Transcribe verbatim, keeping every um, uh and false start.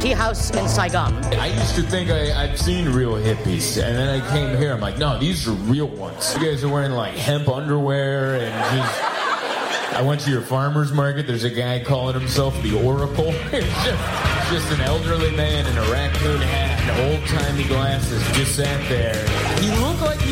tea house in Saigon. I used to think I, I'd seen real hippies, and then I came here. I'm like, no, these are real ones. You guys are wearing like hemp underwear and just. I went to your farmer's market. There's a guy calling himself the Oracle. It's just, just an elderly man in a raccoon hat and old-timey glasses just sat there. He looked like he